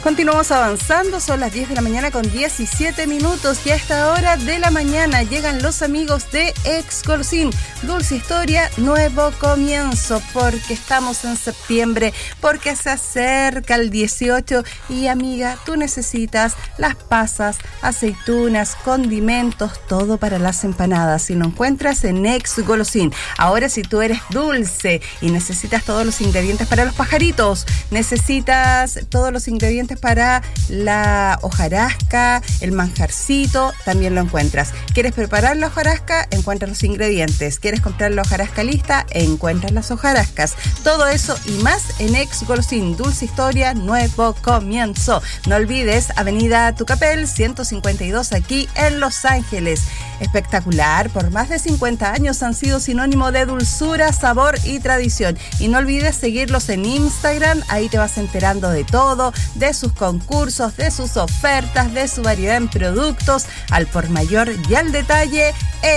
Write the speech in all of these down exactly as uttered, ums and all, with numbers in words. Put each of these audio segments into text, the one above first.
Continuamos avanzando, son las diez de la mañana con diecisiete minutos y a esta hora de la mañana llegan los amigos de Excolosin. Dulce historia, nuevo comienzo, porque estamos en septiembre, porque se acerca el dieciocho y amiga, tú necesitas las pasas, aceitunas, condimentos, todo para las empanadas y lo encuentras en Excolosin. Ahora si tú eres dulce y necesitas todos los ingredientes para los pajaritos, necesitas todos los ingredientes para la hojarasca, el manjarcito, también lo encuentras. ¿Quieres preparar la hojarasca? Encuentras los ingredientes. ¿Quieres comprar la hojarasca lista? Encuentras las hojarascas. Todo eso y más en Excolosin. Dulce historia, nuevo comienzo. No olvides, Avenida Tucapel ciento cincuenta y dos, aquí en Los Ángeles. Espectacular, por más de cincuenta años han sido sinónimo de dulzura, sabor y tradición. Y no olvides seguirlos en Instagram, ahí te vas enterando de todo, de sus concursos, de sus ofertas, de su variedad en productos, al por mayor y al detalle.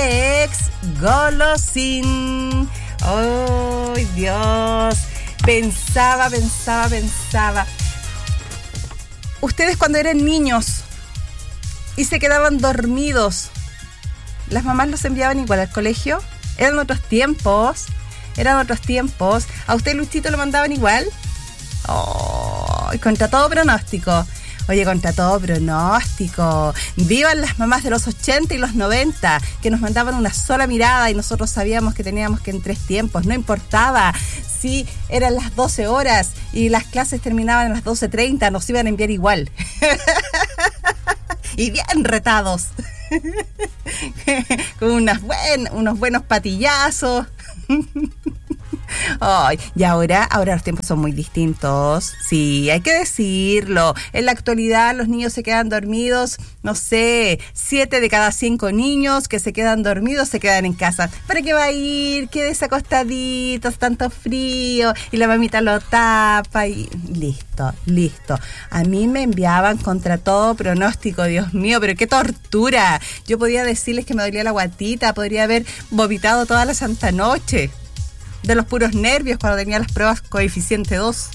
Excolosin. ¡Oh, Dios! Pensaba, pensaba, pensaba. Ustedes cuando eran niños y se quedaban dormidos, ¿las mamás los enviaban igual al colegio? Eran otros tiempos, eran otros tiempos. ¿A usted, Luchito, lo mandaban igual? Oh, contra todo pronóstico. Oye, contra todo pronóstico. Vivan las mamás de los ochenta y los noventa, que nos mandaban una sola mirada y nosotros sabíamos que teníamos que en tres tiempos. No importaba si eran las doce horas y las clases terminaban a las doce treinta, nos iban a enviar igual. Y bien retados. Con unas buen, unos buenos patillazos. Ay, y ahora, ahora los tiempos son muy distintos. Sí, hay que decirlo. En la actualidad los niños se quedan dormidos, no sé, siete de cada cinco niños que se quedan dormidos se quedan en casa. ¿Para qué va a ir? Quédese acostaditos, tanto frío, y la mamita lo tapa y listo, listo. A mí me enviaban contra todo pronóstico, Dios mío, pero qué tortura. Yo podía decirles que me dolía la guatita, podría haber vomitado toda la santa noche. De los puros nervios cuando tenía las pruebas coeficiente dos.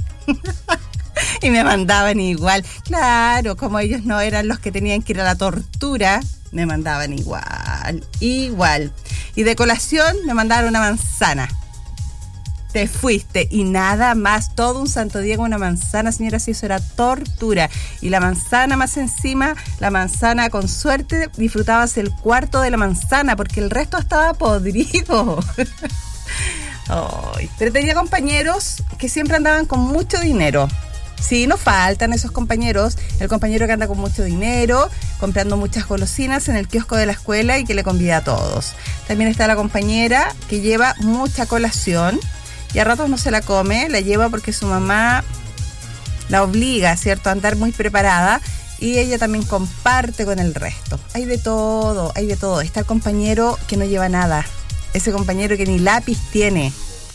Y me mandaban igual. Claro, como ellos no eran los que tenían que ir a la tortura, me mandaban igual, igual. Y de colación me mandaron una manzana. Te fuiste y nada más, todo un santo día con una manzana, señora, si eso era tortura. Y la manzana más encima, la manzana con suerte disfrutabas el cuarto de la manzana porque el resto estaba podrido. Ay, pero tenía compañeros que siempre andaban con mucho dinero. Sí, no faltan esos compañeros. El compañero que anda con mucho dinero, comprando muchas golosinas en el kiosco de la escuela y que le convida a todos. También está la compañera que lleva mucha colación y a ratos no se la come, la lleva porque su mamá la obliga, ¿cierto?, a andar muy preparada y ella también comparte con el resto. Hay de todo, hay de todo. Está el compañero que no lleva nada. Ese compañero que ni lápiz tiene.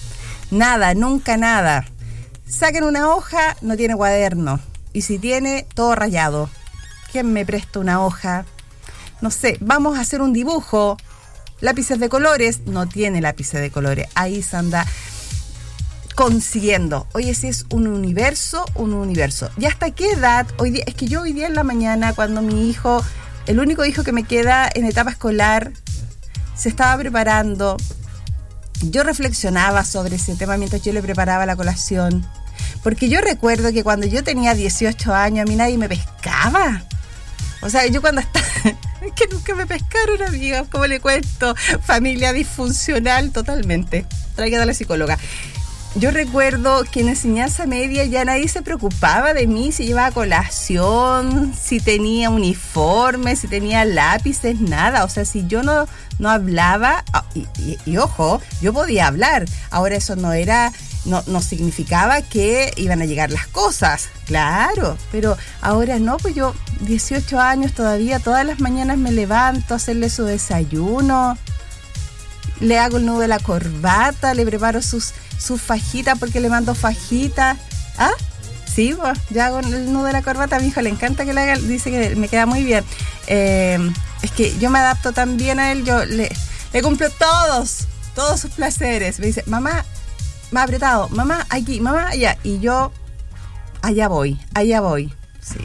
Nada, nunca nada. Saquen una hoja, no tiene cuaderno. Y si tiene, todo rayado. ¿Quién me presta una hoja? No sé, vamos a hacer un dibujo. Lápices de colores, no tiene lápices de colores. Ahí se anda consiguiendo. Oye, si es un universo, un universo. ¿Y hasta qué edad? Hoy día, es que yo hoy día en la mañana, cuando mi hijo, el único hijo que me queda en etapa escolar, se estaba preparando, yo reflexionaba sobre ese tema mientras yo le preparaba la colación, porque yo recuerdo que cuando yo tenía dieciocho años a mí nadie me pescaba. O sea, yo cuando estaba, es que nunca me pescaron, amiga, ¿cómo le cuento? Familia disfuncional totalmente. Traigan a la psicóloga. Yo recuerdo que en enseñanza media ya nadie se preocupaba de mí, si llevaba colación, si tenía uniforme, si tenía lápices, nada. O sea, si yo no, no hablaba, y, y, y ojo, yo podía hablar. Ahora eso no era, no, no significaba que iban a llegar las cosas, claro. Pero ahora no, pues yo, dieciocho años todavía, todas las mañanas me levanto a hacerle su desayuno, le hago el nudo de la corbata, le preparo sus... sus fajitas porque le mando fajitas. ¿Ah? Sí, pues, ya hago el nudo de la corbata. A mi hijo le encanta que le haga, dice que me queda muy bien. Eh, es que yo me adapto tan bien a él, yo le, le cumplo todos, todos sus placeres. Me dice, mamá, más apretado, mamá, aquí, mamá, allá. Y yo, allá voy, allá voy. Sí,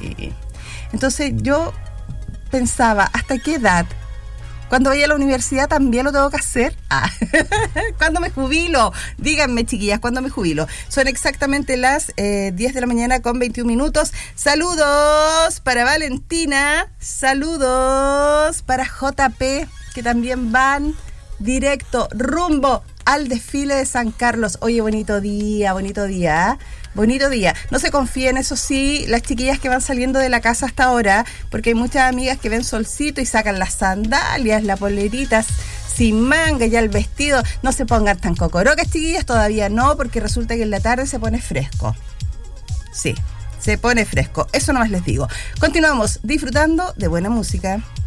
Entonces yo pensaba, ¿hasta qué edad? Cuando vaya a la universidad también lo tengo que hacer. Ah. ¿Cuándo me jubilo? Díganme, chiquillas, ¿cuándo me jubilo? Son exactamente las eh, diez de la mañana con veintiún minutos. Saludos para Valentina. Saludos para J P, que también van directo, rumbo al desfile de San Carlos. Oye, bonito día, bonito día, ¿eh? Bonito día. No se confíen, eso sí, las chiquillas que van saliendo de la casa hasta ahora, porque hay muchas amigas que ven solcito y sacan las sandalias, las poleritas sin manga, ya el vestido. No se pongan tan cocorocas, chiquillas, todavía no, porque resulta que en la tarde se pone fresco. Sí, se pone fresco. Eso nomás les digo. Continuamos disfrutando de buena música.